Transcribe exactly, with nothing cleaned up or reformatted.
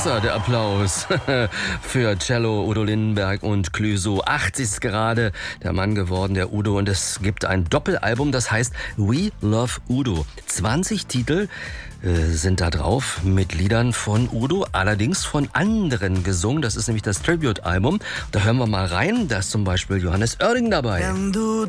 besser, der Applaus für Cello, Udo Lindenberg und Clüso. achtzig ist gerade der Mann geworden, der Udo. Und es gibt ein Doppelalbum, das heißt We Love Udo. zwanzig Titel äh, sind da drauf mit Liedern von Udo, allerdings von anderen gesungen. Das ist nämlich das Tribute-Album. Da hören wir mal rein. Da ist zum Beispiel Johannes Oerding dabei. Wenn du